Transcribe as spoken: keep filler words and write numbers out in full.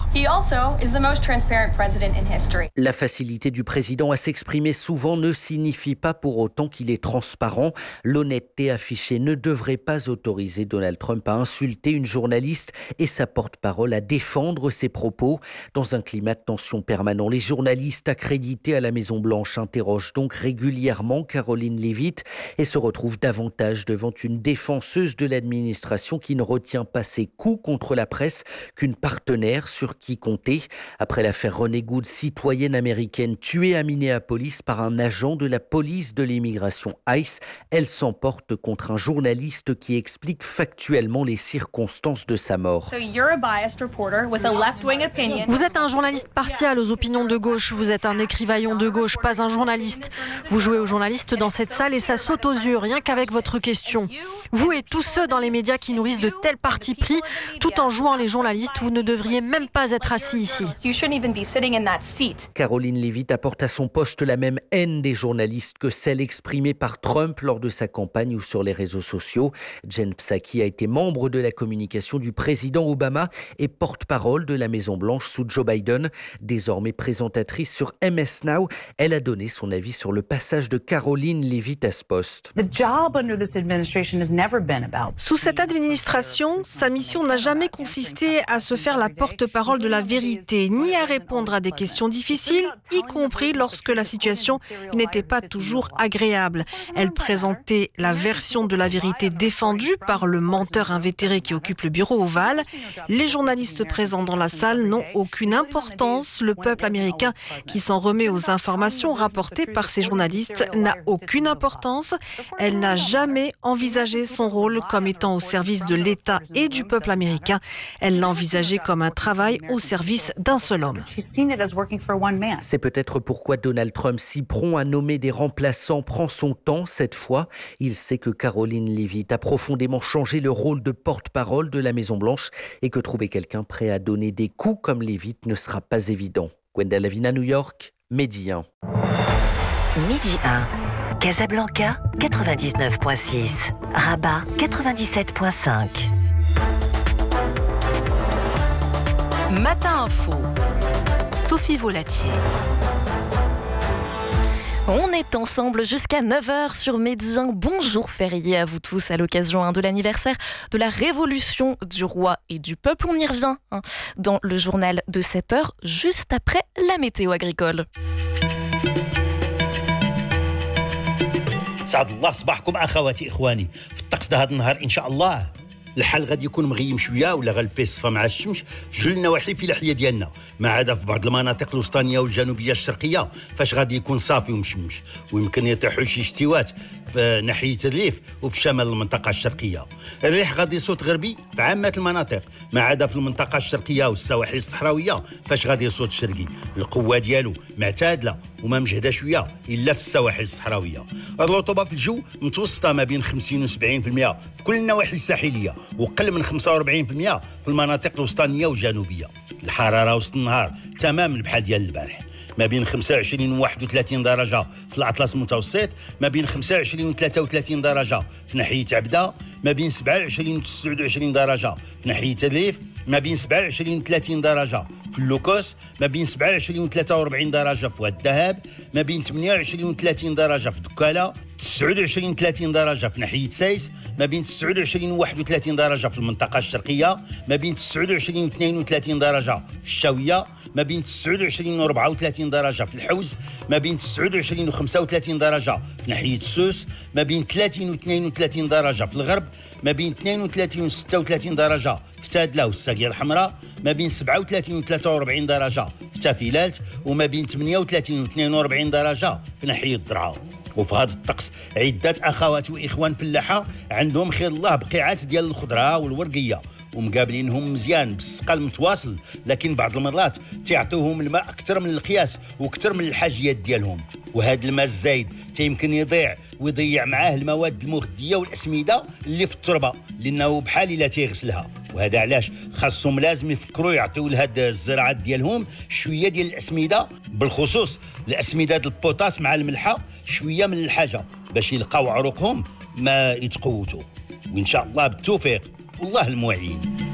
He also is the most transparent president in history. La facilité du président à s'exprimer souvent ne signifie pas pour autant qu'il est transparent. L'honnêteté affichée ne devrait pas autoriser Donald Trump à insulter une journaliste et sa porte-parole à défendre ses propos. Dans un climat de tension permanent, les journalistes accrédités à la Maison-Blanche interrogent donc régulièrement Karoline Leavitt et se retrouvent davantage devant une défenseuse de l'administration qui ne retient pas ses coups contre la presse qu'une partenaire sur qui compter. Après l'affaire Renée Good, citoyenne américaine tuée à Minneapolis par un agent de la police de l'immigration ICE, elle s'emporte contre un journaliste qui explique factuellement les circonstances de sa mort. So you're a biased reporter with a left-wing opinion. Vous êtes un journaliste partial aux opinions de gauche, vous êtes un écrivaillon de gauche, pas un journaliste. Vous jouez aux journalistes dans cette salle et ça saute aux yeux, rien qu'avec votre question. Vous et tous ceux dans les médias qui nourrissent de tels partis pris, tout en jouant les journalistes, vous ne devriez même pas être assis ici. You shouldn't even be sitting in that seat. Karoline Leavitt apporte à son poste la même haine des journalistes que celle exprimée par Trump lors de sa campagne ou sur les réseaux sociaux. Jen Psaki a été membre de la communication du président Obama et porte-parole de la Maison-Blanche sous Joe Biden. Désormais présentatrice sur M S Now, elle a donné son avis sur le passage de Karoline Leavitt à ce poste. Sous cette administration, sa mission n'a jamais consisté à se faire la porte-parole de la vérité, ni à répondre à des questions difficiles, y compris lorsque la situation n'était pas toujours agréable. Elle présentait la version de la vérité défendue par le menteur invétéré qui occupe le bureau ovale. Les journalistes présents dans la salle n'ont aucune importance. Le peuple américain qui s'en remet aux informations rapportées par ces journalistes n'a aucune importance. Elle n'a jamais envisagé son rôle comme étant au service de l'État et du peuple américain. Elle l'a envisagé comme un travail au service d'un seul homme. C'est peut-être pourquoi Donald Trump, si prompt à nommer des remplaçants, prend son temps cette fois. Il sait que Karoline Leavitt a profondément changé le rôle de porte-parole de la Maison-Blanche et que trouver quelqu'un prêt à donner des coups comme Leavitt ne sera pas évident. Gwenda Lavina, New York, Midi un. Midi un. Casablanca, quatre-vingt-dix-neuf virgule six. Rabat, quatre-vingt-dix-sept virgule cinq. Matin Info. Sophie Volatier. On est ensemble jusqu'à neuf heures sur Midi un. Bonjour férié à vous tous à l'occasion de l'anniversaire de la révolution du roi et du peuple. On y revient hein, dans le journal de sept heures, juste après la météo agricole. سعد الله صباحكم اخواتي اخواني في الطقس ده هذا النهار ان شاء الله الحال غادي يكون مغيم شويه ولا غالفيه الصفا مع الشمس في جل النواحي في الاحياء ديالنا ما عدا في بعض المناطق الوسطانيه والجنوبيه الشرقيه فاش غادي يكون صافي ومشمش ويمكن يطيحوا شي شتيوات في ناحيه الريف وفي شمال المنطقه الشرقيه. الريح غادي يصوت غربي في عامه المناطق ما عدا في المنطقه الشرقيه والسواحل الصحراويه فاش غادي يصوت شرقي. القوه ديالو معتدله وما مجهده شويه الا في السواحل الصحراويه. الرطوبه في الجو متوسطه ما بين خمسين وسبعين بالمئة في كل النواحي الساحليه وقل من خمسة وأربعين بالمئة في المناطق الوسطانيه والجنوبيه. الحراره وسط النهار تماما بحال ديال البارح ما بين خمسة وعشرين وواحد وثلاثين درجه في الاطلس المتوسط ما بين خمسة وعشرين وثلاثة وثلاثين درجه في ناحيه عبده ما بين سبعة وعشرين وتسعة وعشرين درجه في ناحيه الريف ما بين سبعة وعشرين وثلاثين درجه في اللوكوس ما بين سبعة وعشرين وثلاثة وأربعين درجه في واد الذهب ما بين ثمانية وعشرين وثلاثين درجه في دكاله تسعة وعشرين وثلاثين درجه في ناحيه سايس ما بين تسعة وعشرين وواحد وثلاثين درجه في المنطقه الشرقيه ما بين تسعة وعشرين واثنين وثلاثين درجه في الشاويه ما بين تسعة وعشرين وأربعة وثلاثين درجه في الحوز ما بين تسعة وعشرين وخمسة وثلاثين درجه في ناحيه السوس ما بين ثلاثين واثنين وثلاثين درجه في الغرب ما بين اثنين وثلاثين وستة وثلاثين درجه في تادله والساقيه الحمراء ما بين سبعة وثلاثين وثلاثة وأربعين درجه في تافيلات وما بين ثمانية وثلاثين واثنين وأربعين درجه في ناحيه الضرعه. وفي هذا الطقس عدة أخوات وإخوان فلاحة عندهم خير الله بقيعات ديال الخضرة والورقية ومقابلينهم مزيان بالسقا المتواصل لكن بعض المرات تعطوهم الماء أكثر من القياس وأكثر من الحاجيات ديالهم وهذا الماء الزايد تيمكن يضيع ويضيع معاه المواد المغذية والأسمدة اللي في التربة لأنه بحال إلا تيغسلها وهذا علاش خاصهم لازم يفكروا يعطيو لهاد الزراعات ديالهم شوية ديال الأسمدة بالخصوص الأسمدة ديال البوتاس مع الملحة شوية من الحاجة باش يلقاو عروقهم ما يتقوتوا وإن شاء الله بالتوفيق والله المعين.